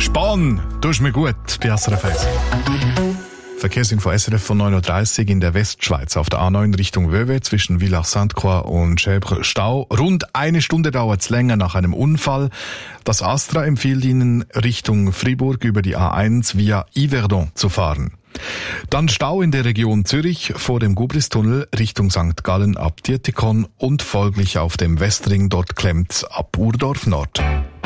Spahn, tust mir gut, bei SRF 1. Verkehrsinfo SRF von 9.30 Uhr in der Westschweiz auf der A9 Richtung Vevey zwischen Villach-Sainte-Croix und Chèvres Stau. Rund eine Stunde dauert es länger nach einem Unfall. Das Astra empfiehlt Ihnen Richtung Fribourg über die A1 via Yverdon zu fahren. Dann Stau in der Region Zürich vor dem Gubristunnel Richtung St. Gallen ab Dietikon und folglich auf dem Westring, dort klemmt's ab Urdorf Nord.